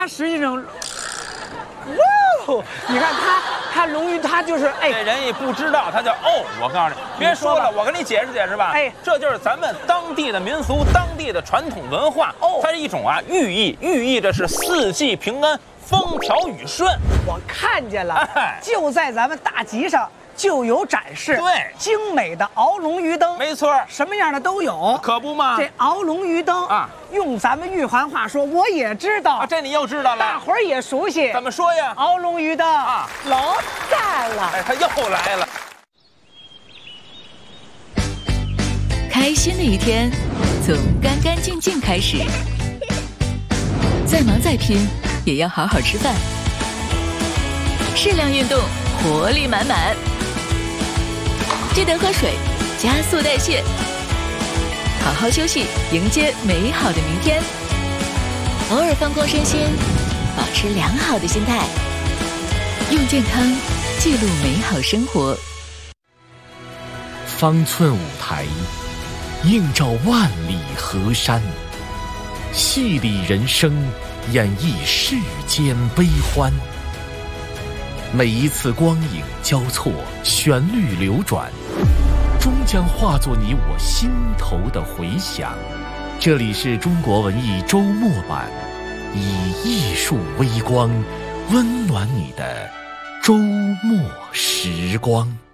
实际上，哇，你看他龙鱼，他就是哎， 这人也不知道，他叫哦。我告诉你，别说了，我跟你解释解释吧。 哎， 这就是咱们当地的民俗，当地的传统文化。哦，它是一种寓意着是四季平安、风调雨顺。 我看见了，就在咱们大集上。就有展示， 对， 精美的熬龙鱼灯， 没错， 什么样的都有， 可不嘛。 这熬龙鱼灯啊，用咱们玉环话说，我也知道， 这你又知道了， 大伙儿也熟悉。 怎么说呀？ 熬龙鱼灯啊，老赞了。 哎，他又来了。 开心的一天，从干干净净开始。再忙再拼，也要好好吃饭，适量运动，活力满满。记得喝水，加速代谢，好好休息，迎接美好的明天。偶尔放空身心，保持良好的心态，用健康记录美好生活。 方寸舞台，映照万里河山，戏里人生，演绎世间悲欢。每一次光影交错，旋律流转，终将化作你我心头的回响。这里是中国文艺周末版，以艺术微光温暖你的周末时光。